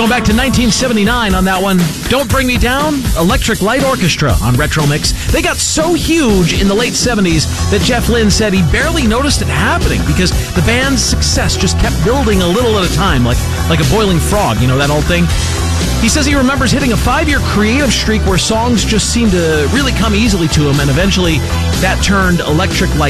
Going back to 1979 on that one. Don't Bring Me Down, Electric Light Orchestra on Retro Mix. They got so huge in the late 70s that Jeff Lynne said he barely noticed it happening because the band's success just kept building a little at a time, like a boiling frog, you know, that old thing. He says he remembers hitting a 5-year creative streak where songs just seemed to really come easily to him, and eventually that turned Electric Light